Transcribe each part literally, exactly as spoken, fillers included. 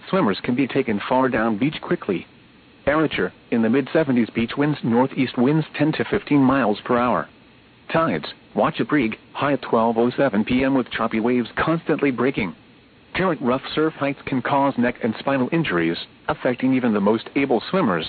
swimmers can be taken far down beach quickly. Temperature, in the mid seventies. Beach winds, northeast winds ten to fifteen miles per hour. Tides, Wachapreague, high at twelve oh seven p m with choppy waves constantly breaking. Current rough surf heights can cause neck and spinal injuries, affecting even the most able swimmers.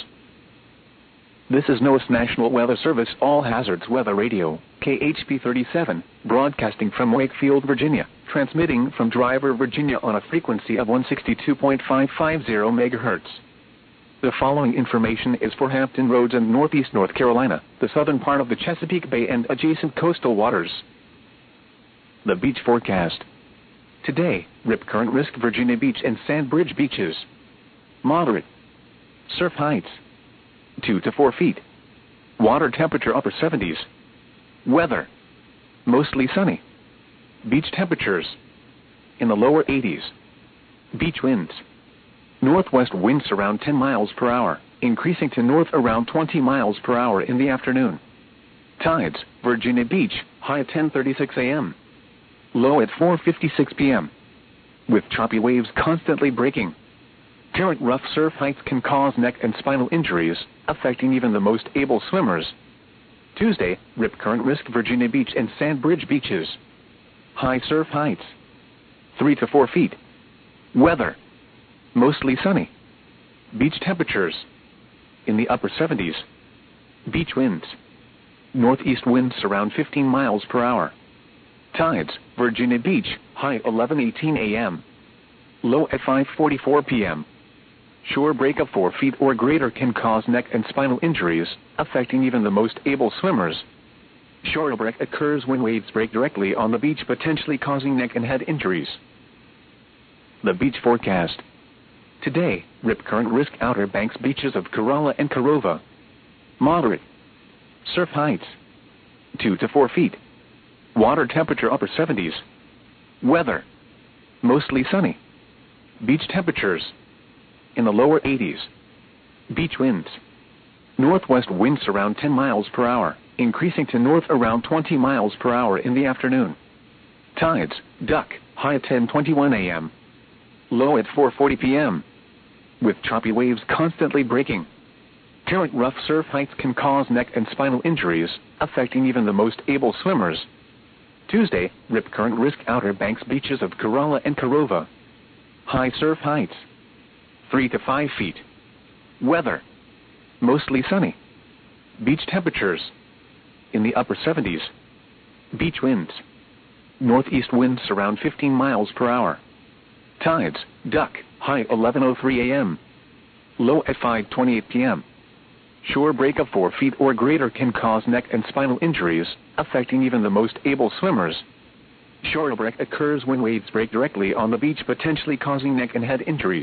This is NOAA's National Weather Service All Hazards Weather Radio, K H P thirty-seven, broadcasting from Wakefield, Virginia, transmitting from Driver, Virginia on a frequency of one sixty-two point five five zero megahertz. The following information is for Hampton Roads and Northeast North Carolina, the southern part of the Chesapeake Bay and adjacent coastal waters. The beach forecast. Today, rip current risk Virginia Beach and Sandbridge beaches. Moderate. Surf heights two to four feet. Water temperature upper seventies. Weather. Mostly sunny. Beach temperatures in the lower eighties. Beach winds. Northwest winds around ten miles per hour, increasing to north around twenty miles per hour in the afternoon. Tides, Virginia Beach, high at ten thirty-six a m Low at four fifty-six p m With choppy waves constantly breaking. Current rough surf heights can cause neck and spinal injuries, affecting even the most able swimmers. Tuesday, rip current risk Virginia Beach and Sandbridge beaches. High surf heights three to four feet. Weather. Mostly sunny. Beach temperatures in the upper seventies. Beach winds. Northeast winds around fifteen miles per hour. Tides, Virginia Beach, high eleven eighteen a m Low at five forty-four p m Shore break of four feet or greater can cause neck and spinal injuries, affecting even the most able swimmers. Shore break occurs when waves break directly on the beach, potentially causing neck and head injuries. The beach forecast. Today, rip current risk Outer Banks beaches of Corolla and Corova. Moderate. Surf heights two to four feet. Water temperature upper seventies. Weather. Mostly sunny. Beach temperatures in the lower eighties. Beach winds. Northwest winds around ten miles per hour, increasing to north around twenty miles per hour in the afternoon. Tides, Duck, high at ten twenty-one a m Low at four forty p m With choppy waves constantly breaking. Current rough surf heights can cause neck and spinal injuries, affecting even the most able swimmers. Tuesday, rip current risk Outer Banks beaches of Corolla and Corova. High surf heights three to five feet. Weather. Mostly sunny. Beach temperatures in the upper seventies. Beach winds. Northeast winds around fifteen miles per hour. Tides, Duck, high eleven oh three a m Low at five twenty-eight p m Shore break of four feet or greater can cause neck and spinal injuries, affecting even the most able swimmers. Shore break occurs when waves break directly on the beach, potentially causing neck and head injuries.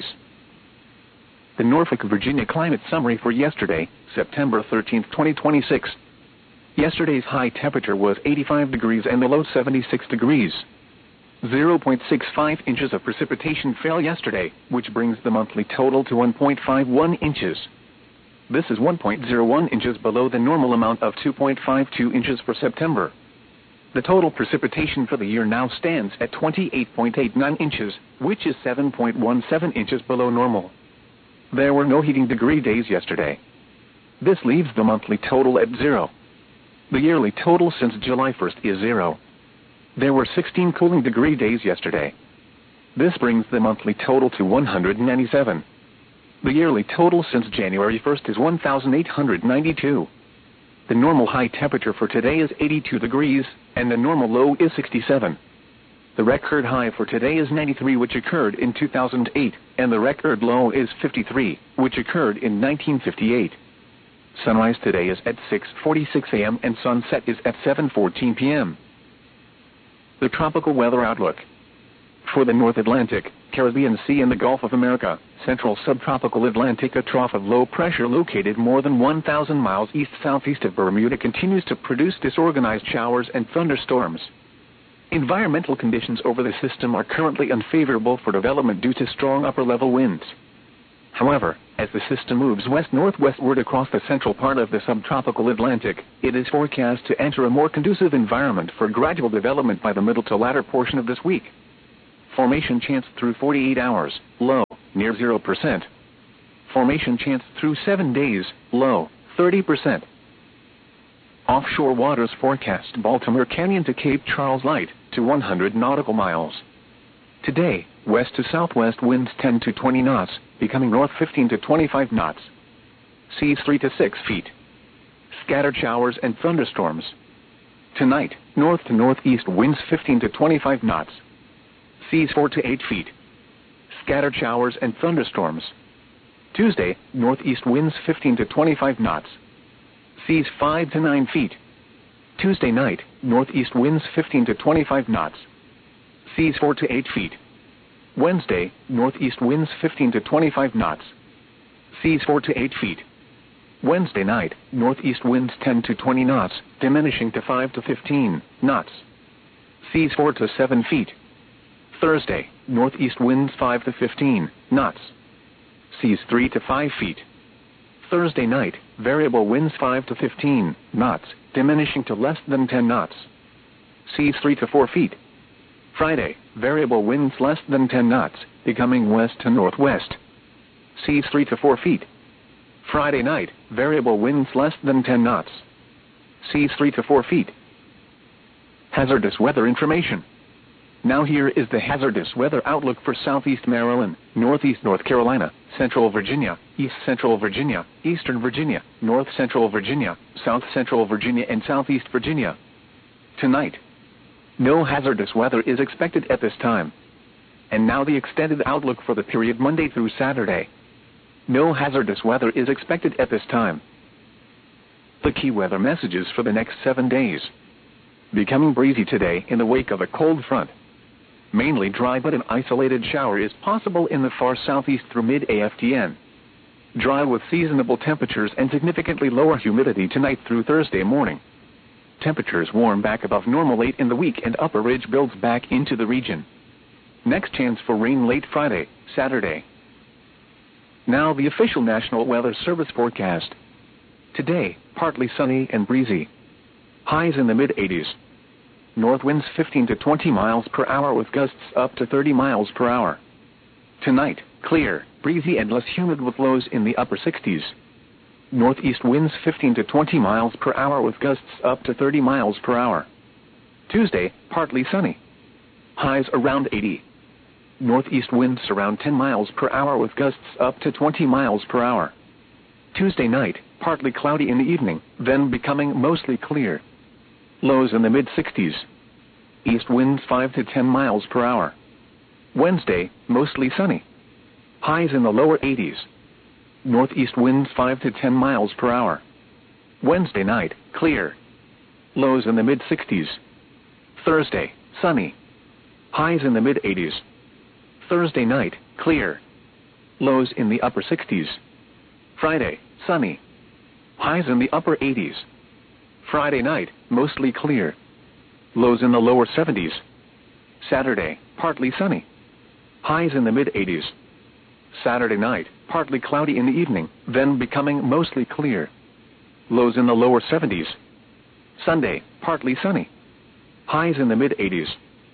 The Norfolk, Virginia climate summary for yesterday, September thirteenth, twenty twenty-six. Yesterday's high temperature was eighty-five degrees and the low seventy-six degrees. zero point six five inches of precipitation fell yesterday, which brings the monthly total to one point five one inches. This is one point zero one inches below the normal amount of two point five two inches for September. The total precipitation for the year now stands at twenty-eight point eight nine inches, which is seven point one seven inches below normal. There were no heating degree days yesterday. This leaves the monthly total at zero. The yearly total since July first is zero. There were sixteen cooling degree days yesterday. This brings the monthly total to one hundred ninety-seven. The yearly total since January first is one thousand eight hundred ninety-two. The normal high temperature for today is eighty-two degrees, and the normal low is sixty-seven. The record high for today is ninety-three, which occurred in two thousand eight, and the record low is fifty-three, which occurred in nineteen fifty-eight. Sunrise today is at six forty-six a m and sunset is at seven fourteen p m The tropical weather outlook. For the North Atlantic, Caribbean Sea and the Gulf of America, central subtropical Atlantic, a trough of low pressure located more than one thousand miles east-southeast of Bermuda continues to produce disorganized showers and thunderstorms. Environmental conditions over the system are currently unfavorable for development due to strong upper-level winds. However, as the system moves west-northwestward across the central part of the subtropical Atlantic, it is forecast to enter a more conducive environment for gradual development by the middle to latter portion of this week. Formation chance through forty-eight hours, low, near zero percent. Formation chance through seven days, low, thirty percent. Offshore waters forecast Baltimore Canyon to Cape Charles light to one hundred nautical miles. Today, west to southwest winds ten to twenty knots, becoming north fifteen to twenty-five knots. Seas three to six feet. Scattered showers and thunderstorms. Tonight, north to northeast winds fifteen to twenty-five knots. Seas four to eight feet. Scattered showers and thunderstorms. Tuesday, northeast winds fifteen to twenty-five knots. Seas five to nine feet. Tuesday night, northeast winds fifteen to twenty-five knots. Seas four to eight feet. Wednesday, northeast winds fifteen to twenty-five knots. Seas four to eight feet. Wednesday night, northeast winds ten to twenty knots, diminishing to five to fifteen knots. Seas four to seven feet. Thursday, northeast winds five to fifteen knots. Seas three to five feet. Thursday night, variable winds five to fifteen knots, diminishing to less than ten knots. Seas three to four feet. Friday, variable winds less than ten knots, becoming west to northwest. Seas three to four feet. Friday night, variable winds less than ten knots. Seas three to four feet. Hazardous weather information. Now here is the hazardous weather outlook for southeast Maryland, northeast North Carolina, central Virginia, east central Virginia, eastern Virginia, north central Virginia, south central Virginia and southeast Virginia. Tonight, no hazardous weather is expected at this time. And now the extended outlook for the period Monday through Saturday. No hazardous weather is expected at this time. The key weather messages for the next seven days. Becoming breezy today in the wake of a cold front. Mainly dry, but an isolated shower is possible in the far southeast through mid-A F T N. Dry with seasonable temperatures and significantly lower humidity tonight through Thursday morning. Temperatures warm back above normal late in the week and upper ridge builds back into the region. Next chance for rain late Friday, Saturday. Now the official National Weather Service forecast. Today, partly sunny and breezy. Highs in the mid eighties. North winds fifteen to twenty miles per hour with gusts up to thirty miles per hour. Tonight, clear, breezy and less humid with lows in the upper sixties. Northeast winds fifteen to twenty miles per hour with gusts up to thirty miles per hour. Tuesday, partly sunny. Highs around eighty. Northeast winds around ten miles per hour with gusts up to twenty miles per hour. Tuesday night, partly cloudy in the evening, then becoming mostly clear. Lows in the mid sixties. East winds five to ten miles per hour. Wednesday, mostly sunny. Highs in the lower eighties. Northeast winds five to ten miles per hour. Wednesday night, clear. Lows in the mid sixties. Thursday, sunny. Highs in the mid eighties. Thursday night, clear. Lows in the upper sixties. Friday, sunny. Highs in the upper eighties. Friday night, mostly clear. Lows in the lower seventies. Saturday, partly sunny. Highs in the mid eighties. Saturday night, partly cloudy in the evening, then becoming mostly clear. Lows in the lower seventies. Sunday, partly sunny. Highs in the mid eighties.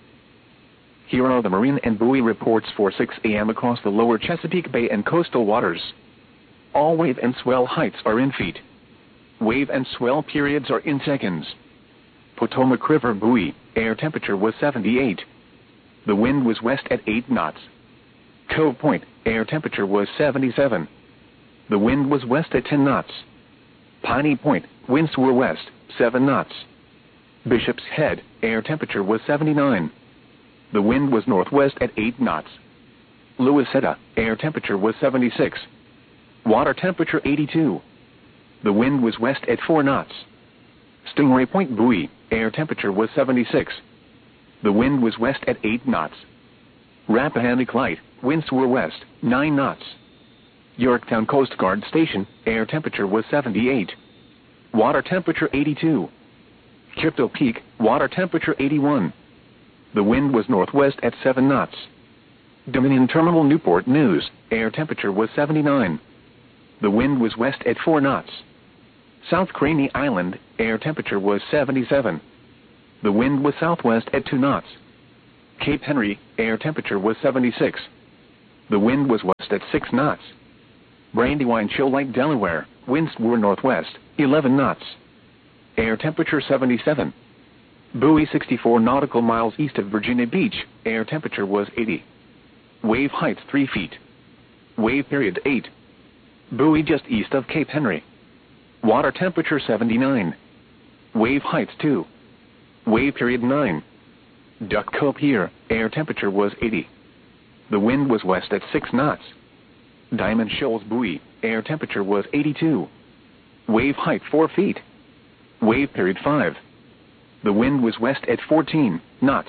Here are the marine and buoy reports for six A M across the lower Chesapeake Bay and coastal waters. All wave and swell heights are in feet. Wave and swell periods are in seconds. Potomac River buoy, air temperature was seventy-eight. The wind was west at eight knots. Cove Point, air temperature was seventy-seven. The wind was west at ten knots. Piney Point, winds were west, seven knots. Bishop's Head, air temperature was seventy-nine. The wind was northwest at eight knots. Louisetta, air temperature was seventy-six. Water temperature eighty-two. The wind was west at four knots. Stingray Point buoy, air temperature was seventy-six. The wind was west at eight knots. Rappahannock Light, winds were west, nine knots. Yorktown Coast Guard Station, air temperature was seventy-eight. Water temperature eighty-two. Crypto Peak, water temperature eighty-one. The wind was northwest at seven knots. Dominion Terminal Newport News, air temperature was seventy-nine. The wind was west at four knots. South Craney Island, air temperature was seventy-seven. The wind was southwest at two knots. Cape Henry, air temperature was seventy-six. The wind was west at six knots. Brandywine Shoal Lake, Delaware, winds were northwest, eleven knots. Air temperature seventy-seven. Bowie sixty-four nautical miles east of Virginia Beach, air temperature was eighty. Wave height three feet. Wave period eight. Bowie just east of Cape Henry. Water temperature seventy-nine. Wave height two. Wave period nine. Duck Cove Pier, air temperature was eighty. The wind was west at six knots. Diamond Shoals Buoy, air temperature was eighty-two. Wave height four feet. Wave period five. The wind was west at fourteen knots.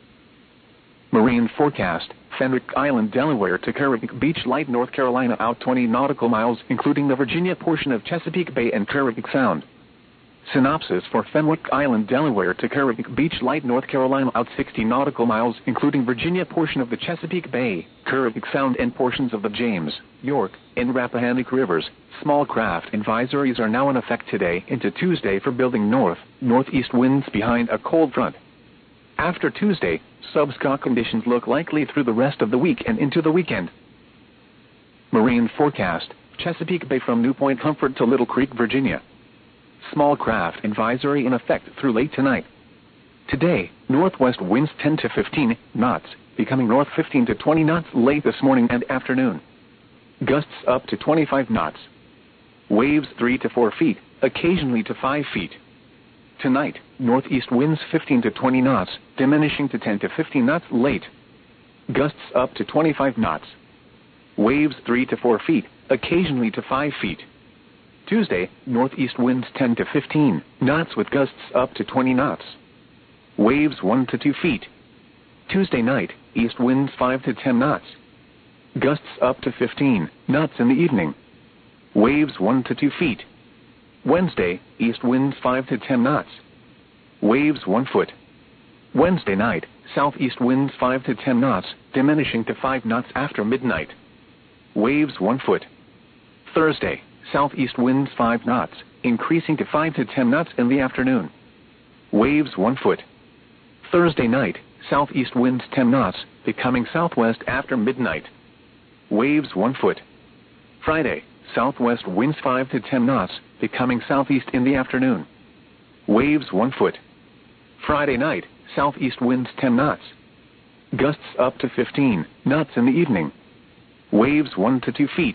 Marine forecast, Fenwick Island, Delaware to Kerrville Beach, Light, North Carolina out twenty nautical miles, including the Virginia portion of Chesapeake Bay and Kerrville Sound. Synopsis for Fenwick Island, Delaware to Kerrville Beach, Light, North Carolina out sixty nautical miles, including Virginia portion of the Chesapeake Bay, Kerrville Sound and portions of the James, York, and Rappahannock Rivers. Small craft advisories are now in effect today into Tuesday for building north, northeast winds behind a cold front. After Tuesday, subscale conditions look likely through the rest of the week and into the weekend. Marine forecast, Chesapeake Bay from New Point Comfort to Little Creek, Virginia. Small craft advisory in effect through late tonight. Today, northwest winds ten to fifteen knots, becoming north fifteen to twenty knots late this morning and afternoon. Gusts up to twenty-five knots. Waves three to four feet, occasionally to five feet. Tonight, northeast winds fifteen to twenty knots, diminishing to ten to fifteen knots late. Gusts up to twenty-five knots. Waves three to four feet, occasionally to five feet. Tuesday, northeast winds ten to fifteen knots with gusts up to twenty knots. Waves one to two feet. Tuesday night, east winds five to ten knots. Gusts up to fifteen knots in the evening. Waves one to two feet. Wednesday, east winds five to ten knots. Waves one foot. Wednesday night, southeast winds five to ten knots, diminishing to five knots after midnight. Waves one foot. Thursday, southeast winds five knots, increasing to five to ten knots in the afternoon. Waves one foot. Thursday night, southeast winds ten knots, becoming southwest after midnight. Waves one foot. Friday, southwest winds five to ten knots, becoming southeast in the afternoon. Waves one foot. Friday night, southeast winds ten knots. Gusts up to fifteen knots in the evening. Waves one to two feet.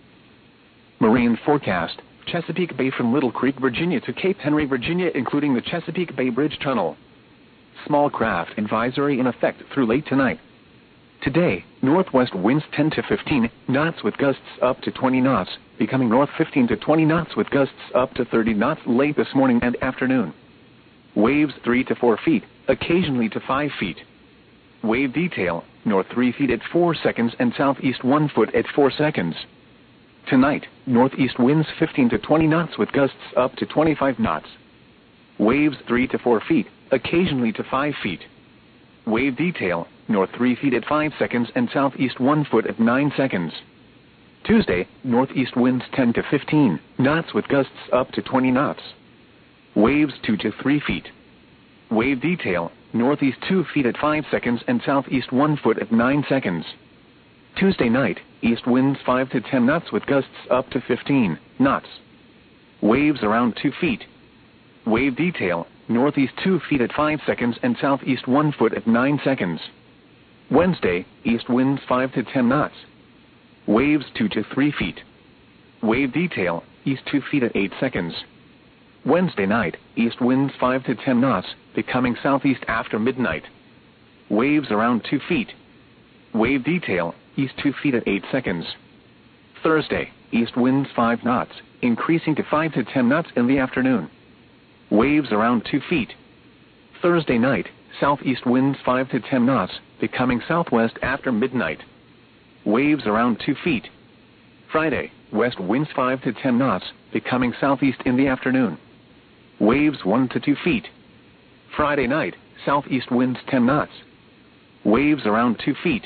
Marine forecast, Chesapeake Bay from Little Creek, Virginia to Cape Henry, Virginia, including the Chesapeake Bay Bridge Tunnel. Small craft advisory in effect through late tonight. Today, northwest winds ten to fifteen knots with gusts up to twenty knots, becoming north fifteen to twenty knots with gusts up to thirty knots late this morning and afternoon. Waves three to four feet, occasionally to five feet. Wave detail, north three feet at four seconds and southeast one foot at four seconds. Tonight, northeast winds fifteen to twenty knots with gusts up to twenty-five knots. Waves three to four feet, occasionally to five feet. Wave detail, north three feet at five seconds and southeast one foot at nine seconds. Tuesday, northeast winds ten to fifteen knots with gusts up to twenty knots. Waves two to three feet. Wave detail, northeast two feet at five seconds and southeast one foot at nine seconds. Tuesday night, east winds five to ten knots with gusts up to fifteen knots. Waves around two feet. Wave detail, northeast two feet at five seconds and southeast one foot at nine seconds. Wednesday, east winds five to ten knots. Waves two to three feet. Wave detail, east two feet at eight seconds. Wednesday night, east winds five to ten knots, becoming southeast after midnight. Waves around two feet. Wave detail, east two feet at eight seconds. Thursday, east winds five knots, increasing to five to ten knots in the afternoon. Waves around two feet. Thursday night, southeast winds five to ten knots, becoming southwest after midnight. Waves around two feet. Friday, west winds five to ten knots, becoming southeast in the afternoon. Waves one to two feet. Friday night, southeast winds ten knots. Waves around two feet.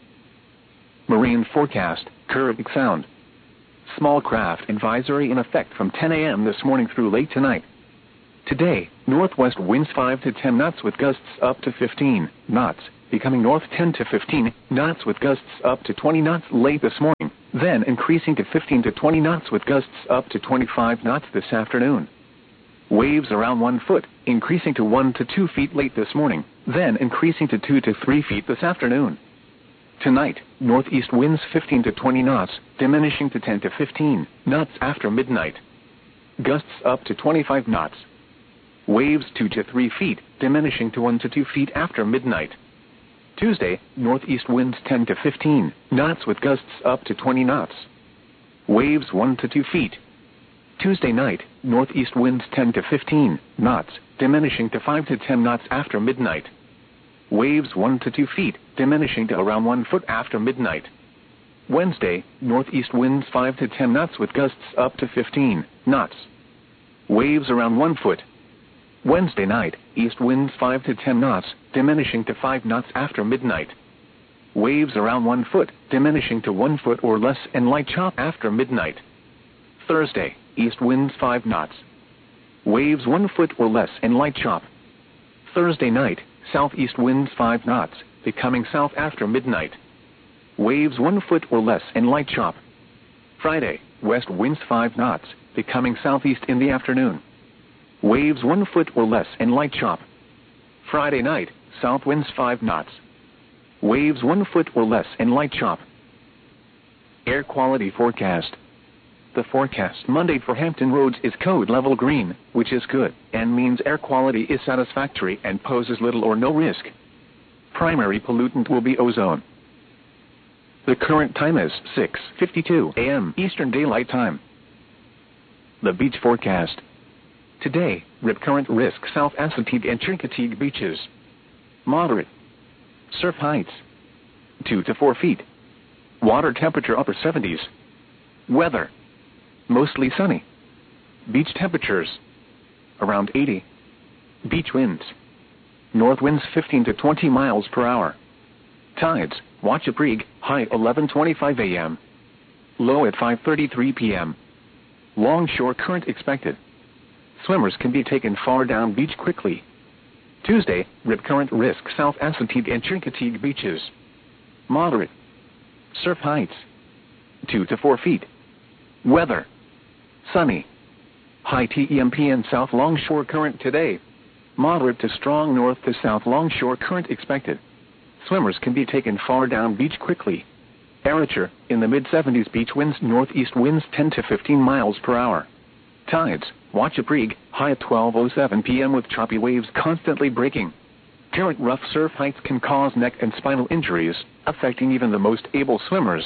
Marine forecast, Kerrville Sound. Small craft advisory in effect from ten a m this morning through late tonight. Today, northwest winds five to ten knots with gusts up to fifteen knots, becoming north ten to fifteen knots with gusts up to twenty knots late this morning, then increasing to fifteen to twenty knots with gusts up to twenty-five knots this afternoon. Waves around one foot, increasing to one to two feet late this morning, then increasing to two to three feet this afternoon. Tonight, northeast winds fifteen to twenty knots, diminishing to ten to fifteen knots after midnight. Gusts up to twenty-five knots. Waves two to three feet, diminishing to one to two feet after midnight. Tuesday, northeast winds ten to fifteen knots with gusts up to twenty knots. Waves one to two feet. Tuesday night, northeast winds ten to fifteen knots, diminishing to five to ten knots after midnight. Waves one to two feet, diminishing to around one foot after midnight. Wednesday, northeast winds five to ten knots with gusts up to fifteen knots. Waves around one foot. Wednesday night, east winds five to ten knots, diminishing to five knots after midnight. Waves around one foot, diminishing to one foot or less and light chop after midnight. Thursday, east winds five knots. Waves one foot or less and light chop. Thursday night, southeast winds five knots, becoming south after midnight. Waves one foot or less and light chop. Friday, west winds five knots, becoming southeast in the afternoon. Waves one foot or less and light chop. Friday night, south winds five knots. Waves one foot or less and light chop. Air quality forecast. The forecast Monday for Hampton Roads is code level green, which is good, and means air quality is satisfactory and poses little or no risk. Primary pollutant will be ozone. The current time is six fifty-two a m Eastern Daylight Time. The beach forecast. Today, rip current risk South Assateague and Chincoteague beaches. Moderate. Surf heights two to four feet. Water temperature upper seventies. Weather. Mostly sunny. Beach temperatures around eighty. Beach winds. North winds fifteen to twenty miles per hour. Tides, Watcha Brig, high eleven twenty-five a m Low at five thirty-three p m Longshore current expected. Swimmers can be taken far down beach quickly. Tuesday, rip current risk South Assateague and Chincoteague beaches. Moderate. Surf heights two to four feet. Weather. Sunny. High T E M P and south longshore current today. Moderate to strong north to south longshore current expected. Swimmers can be taken far down beach quickly. Temperature, in the mid seventies. Beach winds northeast winds ten to fifteen miles per hour. Tides, Watcha Brig, high at twelve oh seven p m with choppy waves constantly breaking. Current rough surf heights can cause neck and spinal injuries, affecting even the most able swimmers.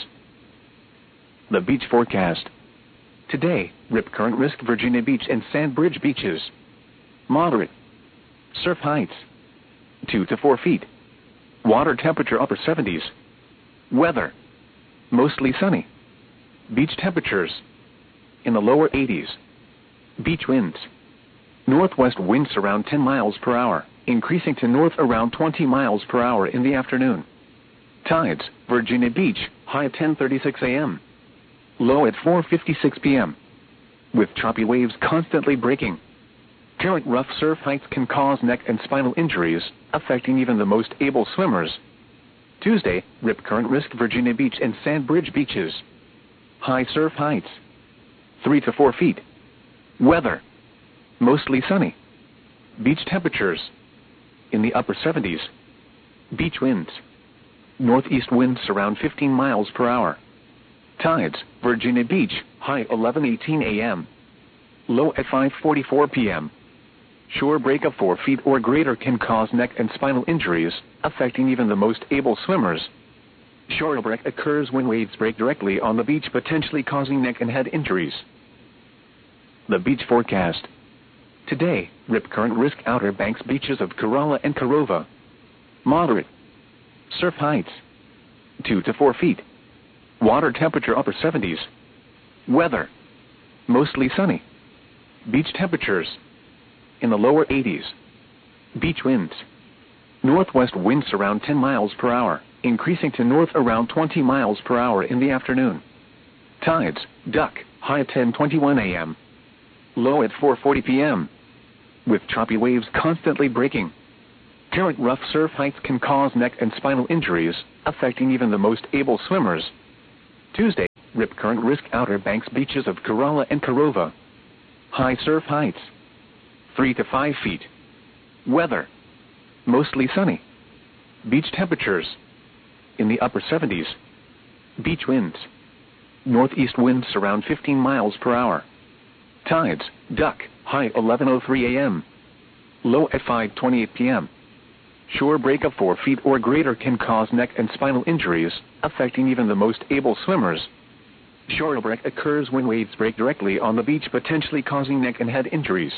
The beach forecast. Today, rip current risk Virginia Beach and Sandbridge beaches. Moderate. Surf heights two to four feet. Water temperature upper seventies. Weather. Mostly sunny. Beach temperatures in the lower eighties. Beach winds. Northwest winds around ten miles per hour, increasing to north around twenty miles per hour in the afternoon. Tides, Virginia Beach, high at ten thirty-six a m Low at four fifty-six p m With choppy waves constantly breaking. Current rough surf heights can cause neck and spinal injuries, affecting even the most able swimmers. Tuesday, rip current risk Virginia Beach and Sandbridge beaches. High surf heights three to four feet. Weather. Mostly sunny. Beach temperatures in the upper seventies. Beach winds. Northeast winds around fifteen miles per hour. Tides, Virginia Beach, high eleven eighteen a m Low at five forty-four p m Shore break of four feet or greater can cause neck and spinal injuries, affecting even the most able swimmers. Shore break occurs when waves break directly on the beach, potentially causing neck and head injuries. The beach forecast. Today, rip current risk Outer Banks beaches of Corolla and Corova. Moderate. Surf heights two to four feet. Water temperature upper seventies. Weather. Mostly sunny. Beach temperatures in the lower eighties. Beach winds. Northwest winds around ten miles per hour, increasing to north around twenty miles per hour in the afternoon. Tides, Duck, high at ten twenty-one a m Low at four forty p m with choppy waves constantly breaking. Current rough surf heights can cause neck and spinal injuries, affecting even the most able swimmers. Tuesday, rip current risk Outer Banks beaches of Kerala and Korova. High surf heights three to five feet. Weather mostly sunny. Beach temperatures in the upper seventies. Beach winds northeast winds around fifteen miles per hour. Tides duck high eleven oh three a m Low at five twenty-eight p m Shore break of four feet or greater can cause neck and spinal injuries, affecting even the most able swimmers. Shore break occurs when waves break directly on the beach, potentially causing neck and head injuries.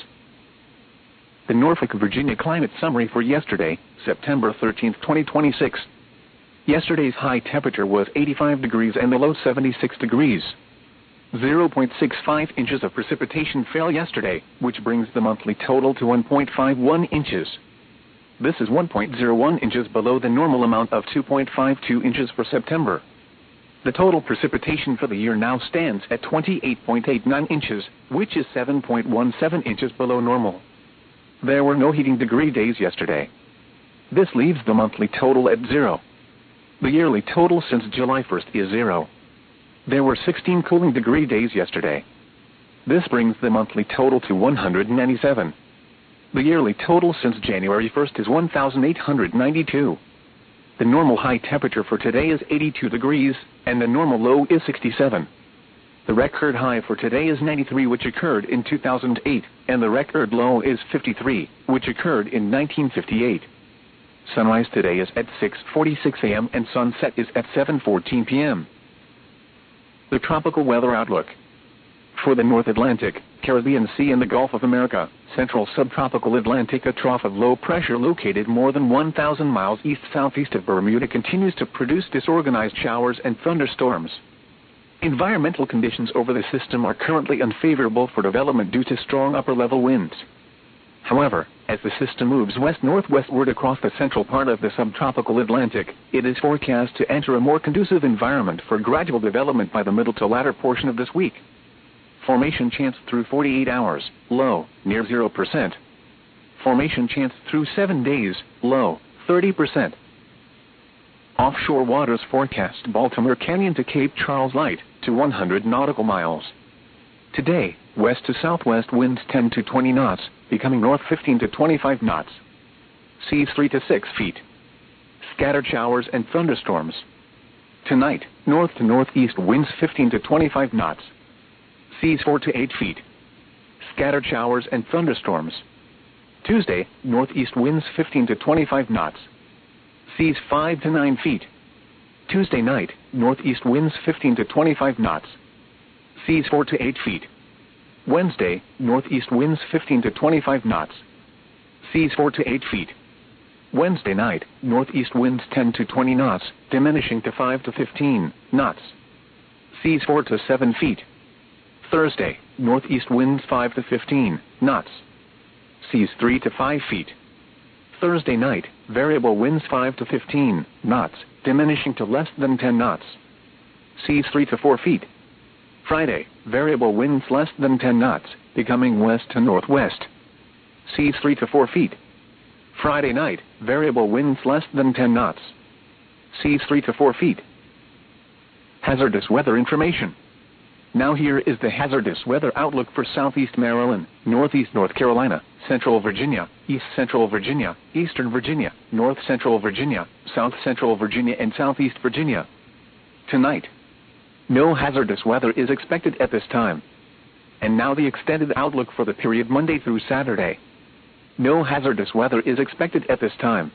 The Norfolk, Virginia climate summary for yesterday, September thirteenth, twenty twenty-six. Yesterday's high temperature was eighty-five degrees and the low seventy-six degrees. zero point six five inches of precipitation fell yesterday, which brings the monthly total to one point five one inches. This is one point zero one inches below the normal amount of two point five two inches for September. The total precipitation for the year now stands at twenty-eight point eight nine inches, which is seven point one seven inches below normal. There were no heating degree days yesterday. This leaves the monthly total at zero. The yearly total since July first is zero. There were sixteen cooling degree days yesterday. This brings the monthly total to one hundred ninety-seven. The yearly total since January first is one thousand eight hundred ninety-two. The normal high temperature for today is eighty-two degrees, and the normal low is sixty-seven. The record high for today is ninety-three, which occurred in two thousand eight, and the record low is fifty-three, which occurred in nineteen fifty-eight. Sunrise today is at six forty-six a m and sunset is at seven fourteen p m The tropical weather outlook. For the North Atlantic, Caribbean Sea and the Gulf of America, Central Subtropical Atlantic, a trough of low pressure located more than one thousand miles east-southeast of Bermuda continues to produce disorganized showers and thunderstorms. Environmental conditions over the system are currently unfavorable for development due to strong upper-level winds. However, as the system moves west-northwestward across the central part of the subtropical Atlantic, it is forecast to enter a more conducive environment for gradual development by the middle to latter portion of this week. Formation chance through forty-eight hours, low, near zero percent. Formation chance through seven days, low, thirty percent. Offshore waters forecast Baltimore Canyon to Cape Charles light, to one hundred nautical miles. Today, west to southwest winds ten to twenty knots, becoming north fifteen to twenty-five knots. Seas three to six feet. Scattered showers and thunderstorms. Tonight, north to northeast winds fifteen to twenty-five knots. Seas four to eight feet. Scattered showers and thunderstorms. Tuesday, northeast winds fifteen to twenty-five knots. Seas five to nine feet. Tuesday night, northeast winds fifteen to twenty-five knots. Seas four to eight feet. Wednesday, northeast winds fifteen to twenty-five knots. Seas four to eight feet. Wednesday night, northeast winds ten to twenty knots, diminishing to five to fifteen knots. Seas four to seven feet. Thursday, northeast winds five to fifteen knots. Seas three to five feet. Thursday night, variable winds five to fifteen knots, diminishing to less than ten knots. Seas three to four feet. Friday, variable winds less than ten knots, becoming west to northwest. Seas three to four feet. Friday night, variable winds less than ten knots. Seas three to four feet. Hazardous weather information. Now here is the hazardous weather outlook for southeast Maryland, northeast North Carolina, central Virginia, east central Virginia, eastern Virginia, north central Virginia, south central Virginia, and southeast Virginia. Tonight, no hazardous weather is expected at this time. And now the extended outlook for the period Monday through Saturday. No hazardous weather is expected at this time.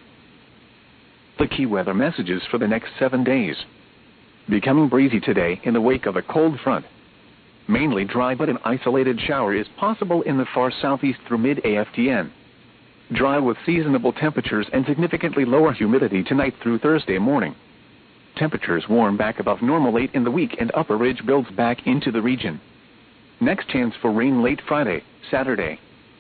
The key weather messages for the next seven days. Becoming breezy today in the wake of a cold front. Mainly dry, but an isolated shower is possible in the far southeast through mid-A F T N. Dry with seasonable temperatures and significantly lower humidity tonight through Thursday morning. Temperatures warm back above normal late in the week and upper ridge builds back into the region. Next chance for rain late Friday, Saturday.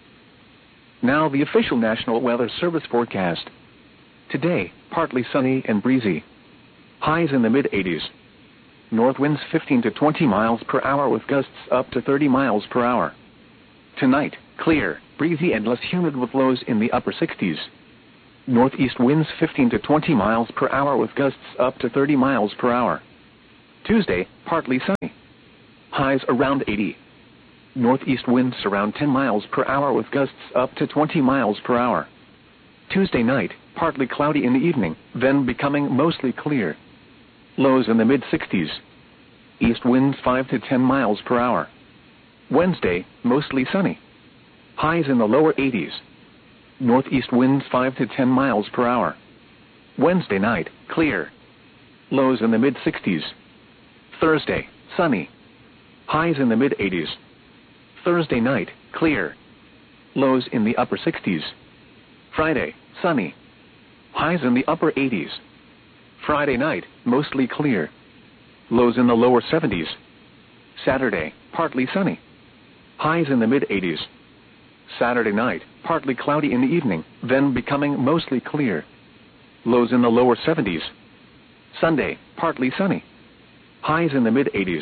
Now the official National Weather Service forecast. Today, partly sunny and breezy. Highs in the mid eighties. North winds fifteen to twenty miles per hour with gusts up to thirty miles per hour. Tonight, clear, breezy and less humid with lows in the upper sixties. Northeast winds fifteen to twenty miles per hour with gusts up to thirty miles per hour. Tuesday, partly sunny. Highs around eighty. Northeast winds around ten miles per hour with gusts up to twenty miles per hour. Tuesday night, partly cloudy in the evening, then becoming mostly clear. Lows in the mid-sixties. East winds five to ten miles per hour. Wednesday, mostly sunny. Highs in the lower eighties. Northeast winds five to ten miles per hour. Wednesday night, clear. Lows in the mid-sixties. Thursday, sunny. Highs in the mid-eighties. Thursday night, clear. Lows in the upper sixties. Friday, sunny. Highs in the upper eighties. Friday night, mostly clear. Lows in the lower seventies. Saturday, partly sunny. Highs in the mid-eighties. Saturday night, partly cloudy in the evening, then becoming mostly clear. Lows in the lower seventies. Sunday, partly sunny. Highs in the mid-eighties.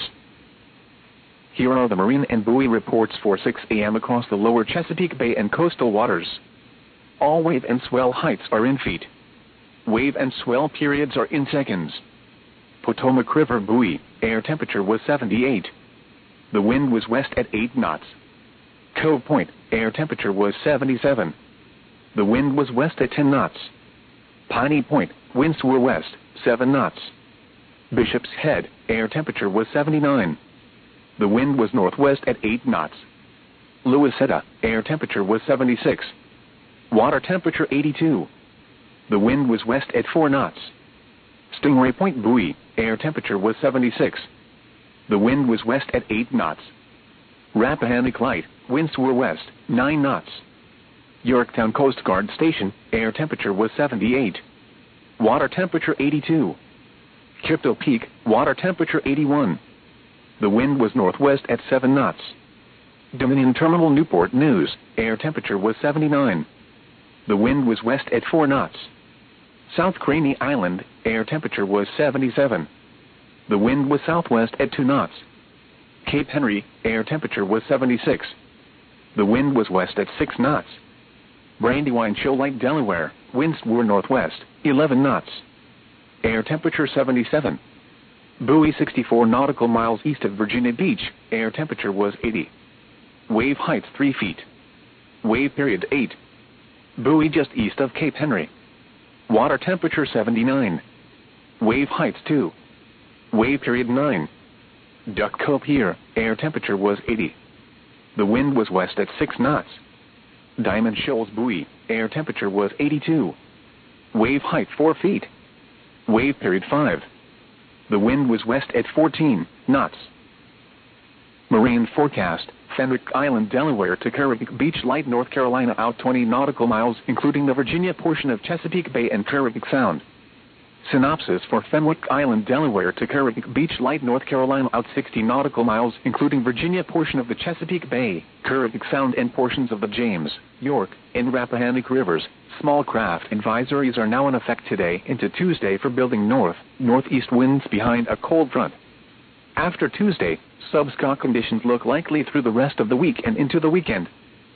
Here are the marine and buoy reports for six A M across the lower Chesapeake Bay and coastal waters. All wave and swell heights are in feet. Wave and swell periods are in seconds. Potomac River buoy, air temperature was seventy-eight. The wind was west at eight knots. Cove Point, air temperature was seventy-seven. The wind was west at ten knots. Piney Point, winds were west, seven knots. Bishop's Head, air temperature was seventy-nine. The wind was northwest at eight knots. Louisetta, air temperature was seventy-six. Water temperature eighty-two. The wind was west at four knots. Stingray Point buoy, air temperature was seventy-six. The wind was west at eight knots. Rappahannock Light, winds were west, nine knots. Yorktown Coast Guard Station, air temperature was seventy-eight. Water temperature eighty-two. Crypto Peak, water temperature eighty-one. The wind was northwest at seven knots. Dominion Terminal Newport News, air temperature was seventy-nine. The wind was west at four knots. South Craney Island, air temperature was seventy-seven. The wind was southwest at two knots. Cape Henry, air temperature was seventy-six. The wind was west at six knots. Brandywine Shoal Lake, Delaware, winds were northwest, eleven knots. Air temperature seventy-seven. Buoy sixty-four nautical miles east of Virginia Beach, air temperature was eighty. Wave height three feet. Wave period eight. Buoy just east of Cape Henry. Water temperature seventy-nine. Wave height two. Wave period nine. Duck Cove Pier, air temperature was eighty. The wind was west at six knots. Diamond Shoals Buoy, air temperature was eighty-two. Wave height four feet. Wave period five. The wind was west at fourteen knots. Marine forecast, Fenwick Island, Delaware to Kerrville Beach, Light, North Carolina, out twenty nautical miles, including the Virginia portion of Chesapeake Bay and Kerrville Sound. Synopsis for Fenwick Island, Delaware to Kerrville Beach, Light, North Carolina, out sixty nautical miles, including Virginia portion of the Chesapeake Bay, Kerrville Sound and portions of the James, York, and Rappahannock rivers. Small craft advisories are now in effect today into Tuesday for building north, northeast winds behind a cold front. After Tuesday, subscale conditions look likely through the rest of the week and into the weekend.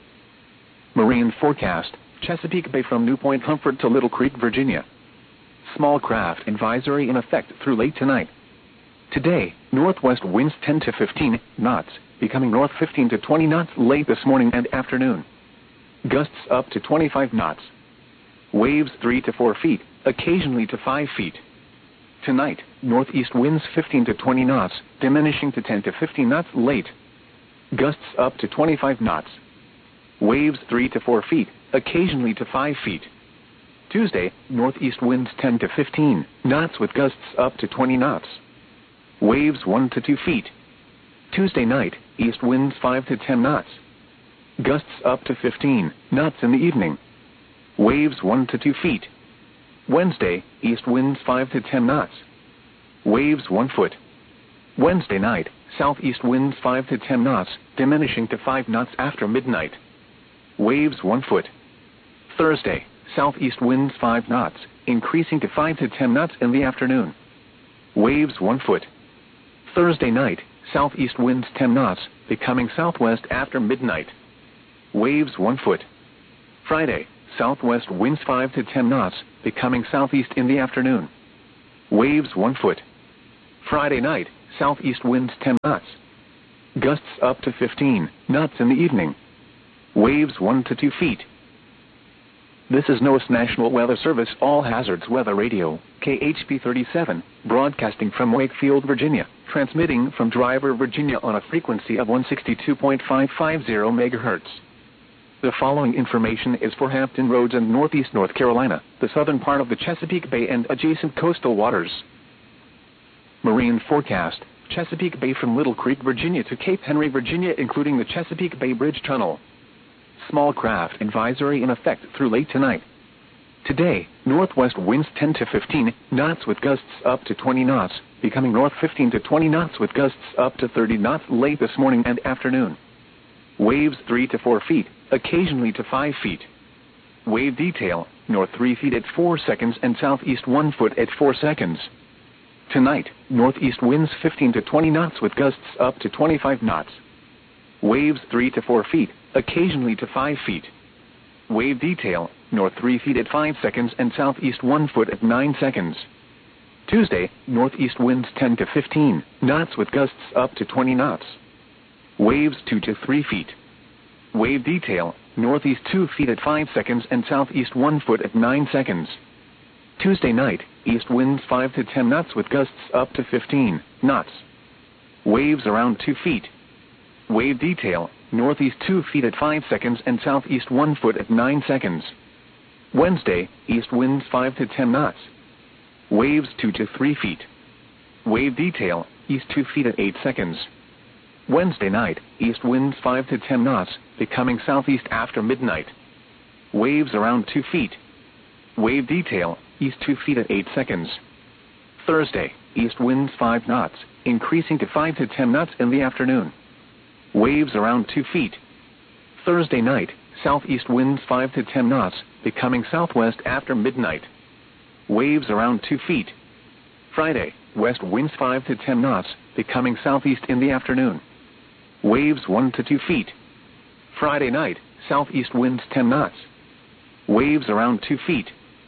Marine forecast, Chesapeake Bay from New Point Comfort to Little Creek, Virginia. Small craft advisory in effect through late tonight. Today, northwest winds ten to fifteen knots, becoming north fifteen to twenty knots late this morning and afternoon. Gusts up to twenty-five knots. Waves three to four feet, occasionally to five feet. Tonight, northeast winds fifteen to twenty knots, diminishing to ten to fifteen knots late. Gusts up to twenty-five knots. Waves three to four feet, occasionally to five feet. Tuesday, northeast winds ten to fifteen knots with gusts up to twenty knots. Waves one to two feet. Tuesday night, east winds five to ten knots. Gusts up to fifteen knots in the evening. Waves one to two feet. Wednesday, east winds five to ten knots. Waves one foot. Wednesday night, southeast winds five to ten knots, diminishing to five knots after midnight. Waves one foot. Thursday, southeast winds five knots, increasing to five to ten knots in the afternoon. Waves one foot. Thursday night, southeast winds ten knots, becoming southwest after midnight. Waves one foot. Friday, southwest winds five to ten knots, becoming southeast in the afternoon. Waves one foot. Friday night, southeast winds ten knots. Gusts up to fifteen knots in the evening. Waves one to two feet. This is NOAA's National Weather Service All Hazards Weather Radio, K H P thirty-seven, broadcasting from Wakefield, Virginia, transmitting from Driver, Virginia on a frequency of one sixty-two point five five zero megahertz. The following information is for Hampton Roads and Northeast North Carolina, the southern part of the Chesapeake Bay and adjacent coastal waters. Marine forecast: Chesapeake Bay from Little Creek, Virginia to Cape Henry, Virginia, including the Chesapeake Bay Bridge Tunnel. Small craft advisory in effect through late tonight. Today, northwest winds ten to fifteen knots with gusts up to twenty knots, becoming north fifteen to twenty knots with gusts up to thirty knots late this morning and afternoon. Waves three to four feet, occasionally to five feet. Wave detail: north three feet at four seconds and southeast one foot at four seconds. Tonight, northeast winds fifteen to twenty knots with gusts up to twenty-five knots. Waves three to four feet, occasionally to five feet. Wave detail: north three feet at five seconds and southeast one foot at nine seconds. Tuesday, northeast winds ten to fifteen knots with gusts up to twenty knots. Waves two to three feet. Wave detail: northeast two feet at five seconds and southeast one foot at nine seconds. Tuesday night, east winds five to ten knots with gusts up to fifteen knots. Waves around two feet. Wave detail: northeast two feet at five seconds and southeast one foot at nine seconds. Wednesday, east winds five to ten knots. Waves two to three feet. Wave detail: east two feet at eight seconds. Wednesday night, east winds five to ten knots, becoming southeast after midnight. Waves around two feet. Wave detail: east two feet at eight seconds. Thursday, east winds five knots, increasing to five to ten knots in the afternoon. Waves around two feet. Thursday night, southeast winds five to ten knots, becoming southwest after midnight. Waves around two feet. Friday, west winds five to ten knots, becoming southeast in the afternoon. Waves one to two feet. Friday night, southeast winds ten knots. Waves around two feet.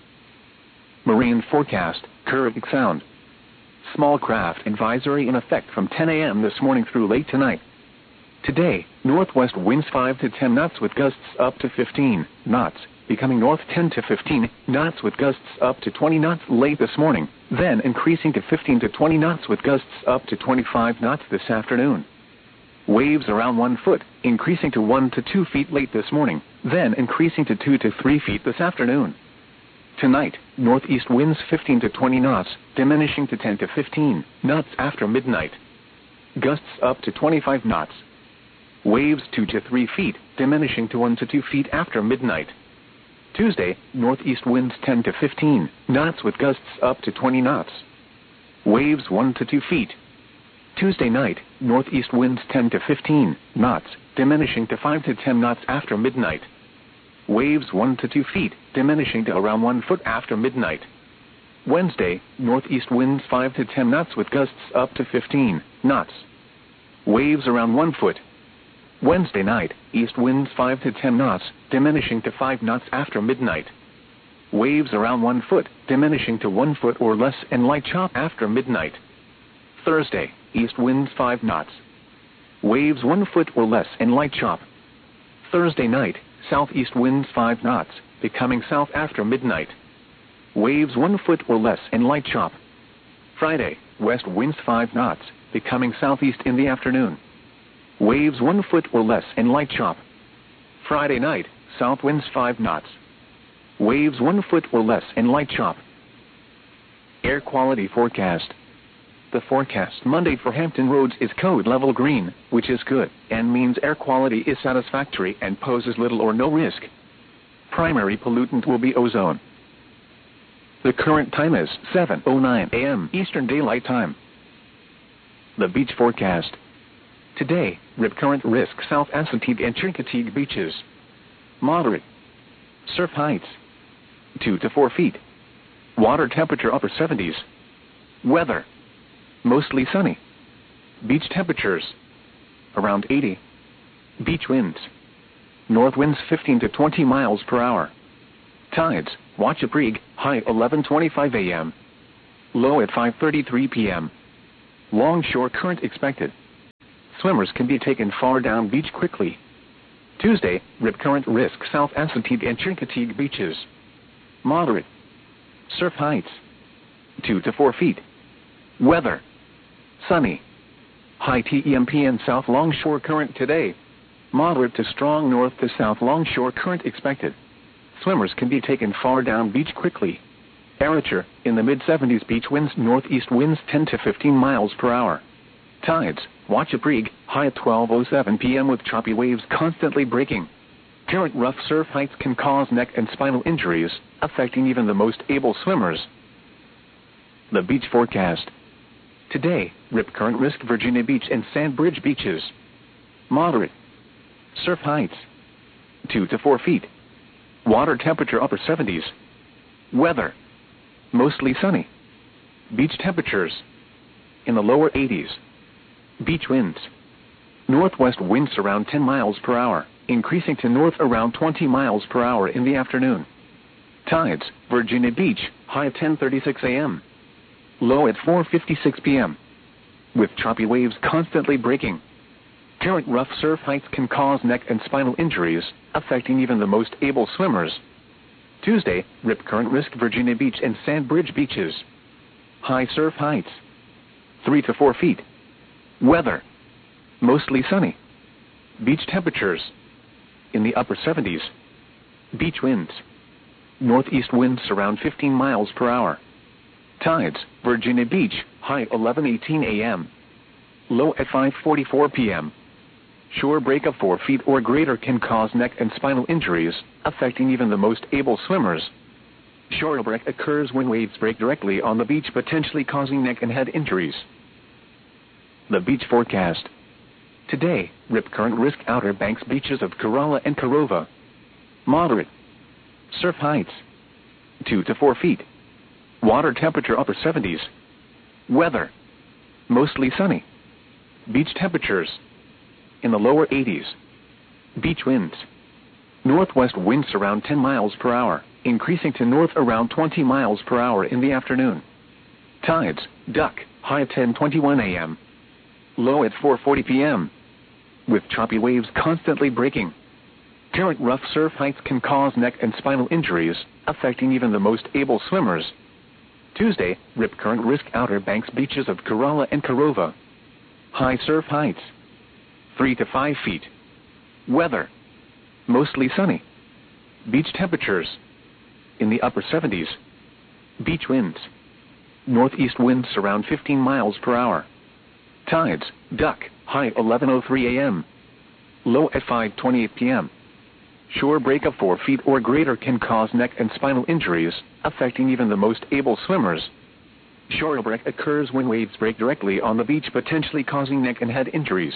Marine forecast: Caribbean Sound. Small craft advisory in effect from ten a m this morning through late tonight. Today, northwest winds five to ten knots with gusts up to fifteen knots, becoming north ten to fifteen knots with gusts up to twenty knots late this morning, then increasing to fifteen to twenty knots with gusts up to twenty-five knots this afternoon. Waves around one foot, increasing to one to two feet late this morning, then increasing to two to three feet this afternoon. Tonight, northeast winds fifteen to twenty knots, diminishing to ten to fifteen knots after midnight. Gusts up to twenty-five knots. Waves two to three feet, diminishing to one to two feet after midnight. Tuesday, northeast winds ten to fifteen knots with gusts up to twenty knots. Waves one to two feet. Tuesday night, northeast winds ten to fifteen knots, diminishing to five to ten knots after midnight. Waves one to two feet, diminishing to around one foot after midnight. Wednesday, northeast winds five to ten knots with gusts up to fifteen knots. Waves around one foot. Wednesday night, east winds five to ten knots, diminishing to five knots after midnight. Waves around one foot, diminishing to one foot or less and light chop after midnight. Thursday, east winds five knots. Waves one foot or less and light chop. Thursday night, southeast winds five knots, becoming south after midnight. Waves one foot or less and light chop. Friday, west winds five knots, becoming southeast in the afternoon. Waves one foot or less and light chop. Friday night, south winds five knots. Waves one foot or less and light chop. Air quality forecast. The forecast Monday for Hampton Roads is code level green, which is good, and means air quality is satisfactory and poses little or no risk. Primary pollutant will be ozone. The current time is seven oh nine a m Eastern Daylight Time. The beach forecast. Today, rip current risk South Assateague and Chincoteague beaches. Moderate. Surf heights two to four feet. Water temperature upper seventies. Weather. Mostly sunny. Beach temperatures around eighty. Beach winds north winds fifteen to twenty miles per hour. Tides, Watch Brig, high eleven twenty-five a m Low at five thirty-three p m Longshore current expected. Swimmers can be taken far down beach quickly. Tuesday, rip current risk South Assateague and Chincoteague beaches. Moderate. Surf heights two to four feet. Weather. Sunny. High T E M P and south longshore current today. Moderate to strong north to south longshore current expected. Swimmers can be taken far down beach quickly. Temperature, in the mid seventies. Beach winds northeast winds ten to fifteen miles per hour. Tides, Watch Brig, high at twelve oh seven p m with choppy waves constantly breaking. Current rough surf heights can cause neck and spinal injuries, affecting even the most able swimmers. The beach forecast. Today, rip current risk Virginia Beach and Sandbridge beaches. Moderate. Surf heights two to four feet. Water temperature upper seventies. Weather. Mostly sunny. Beach temperatures in the lower eighties. Beach winds. Northwest winds around ten miles per hour, increasing to north around twenty miles per hour in the afternoon. Tides, Virginia Beach, high at ten thirty-six a m Low at four fifty-six p m With choppy waves constantly breaking. Current rough surf heights can cause neck and spinal injuries, affecting even the most able swimmers. Tuesday, rip current risk Virginia Beach and Sandbridge beaches. High surf heights three to four feet. Weather. Mostly sunny. Beach temperatures in the upper seventies. Beach winds. Northeast winds around fifteen miles per hour. Tides, Virginia Beach, high eleven eighteen a m Low at five forty-four p m Shore break of four feet or greater can cause neck and spinal injuries, affecting even the most able swimmers. Shore break occurs when waves break directly on the beach, potentially causing neck and head injuries. The beach forecast. Today, rip current risk Outer Banks beaches of Corolla and Carova. Moderate. Surf heights two to four feet. Water temperature upper seventies. Weather. Mostly sunny. Beach temperatures in the lower eighties. Beach winds. Northwest winds around ten miles per hour, increasing to north around twenty miles per hour in the afternoon. Tides, Duck, high at ten twenty-one a m Low at four forty p m With choppy waves constantly breaking. Current rough surf heights can cause neck and spinal injuries, affecting even the most able swimmers. Tuesday, rip current risk Outer Banks beaches of Corolla and Carova. High surf heights three to five feet. Weather. Mostly sunny. Beach temperatures in the upper seventies. Beach winds. Northeast winds around fifteen miles per hour. Tides, Duck, high eleven oh three a m Low at five twenty-eight p m Shore break of four feet or greater can cause neck and spinal injuries, affecting even the most able swimmers. Shore break occurs when waves break directly on the beach, potentially causing neck and head injuries.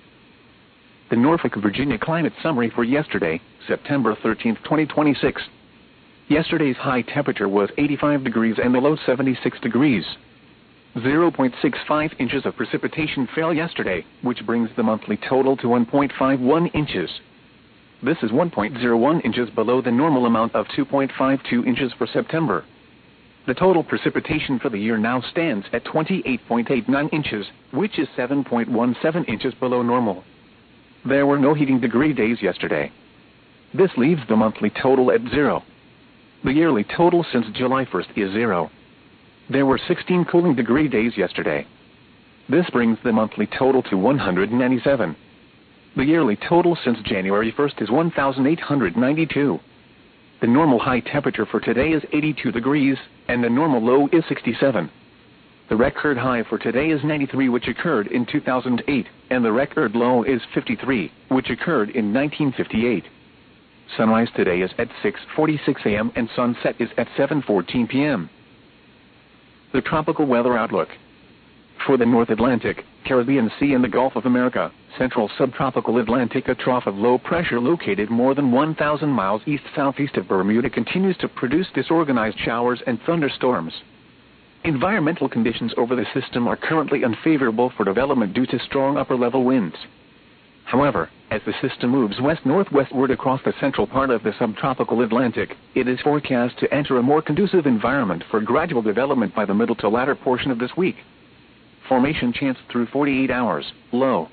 The Norfolk, Virginia climate summary for yesterday, September thirteenth, twenty twenty-six. Yesterday's high temperature was eighty-five degrees and the low seventy-six degrees. zero point six five inches of precipitation fell yesterday, which brings the monthly total to one point five one inches. This is one point zero one inches below the normal amount of two point five two inches for September. The total precipitation for the year now stands at twenty-eight point eight nine inches, which is seven point one seven inches below normal. There were no heating degree days yesterday. This leaves the monthly total at zero. The yearly total since July first is zero. There were sixteen cooling degree days yesterday. This brings the monthly total to one hundred ninety-seven. The yearly total since January first is one thousand eight hundred ninety-two. The normal high temperature for today is eighty-two degrees, and the normal low is sixty-seven. The record high for today is ninety-three, which occurred in two thousand eight, and the record low is fifty-three, which occurred in nineteen fifty-eight. Sunrise today is at six forty-six a m and sunset is at seven fourteen p m The tropical weather outlook. For the North Atlantic, Caribbean Sea and the Gulf of America, Central Subtropical Atlantic, a trough of low pressure located more than one thousand miles east-southeast of Bermuda continues to produce disorganized showers and thunderstorms. Environmental conditions over the system are currently unfavorable for development due to strong upper-level winds. However, as the system moves west-northwestward across the central part of the subtropical Atlantic, it is forecast to enter a more conducive environment for gradual development by the middle to latter portion of this week. Formation chance through forty-eight hours, low,